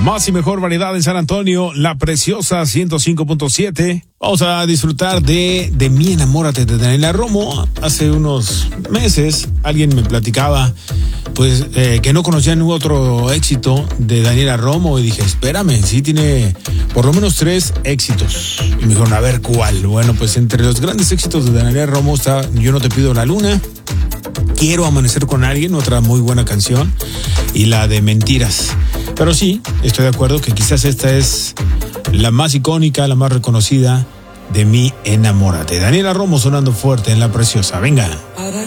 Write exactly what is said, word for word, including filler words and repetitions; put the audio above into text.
Más y mejor variedad en San Antonio, La Preciosa ciento cinco punto siete. Vamos a disfrutar de De mí enamórate de Daniela Romo. Hace unos meses alguien me platicaba pues eh, que no conocía ningún otro éxito de Daniela Romo y dije, espérame, sí tiene por lo menos tres éxitos. Y me dijeron, a ver, ¿cuál? Bueno, pues entre los grandes éxitos de Daniela Romo está Yo no te pido la luna, Quiero amanecer con alguien, otra muy buena canción, y la de Mentiras. Pero sí, estoy de acuerdo que quizás esta es la más icónica, la más reconocida, De mí enamórate. Daniela Romo sonando fuerte en La Preciosa. Venga. Para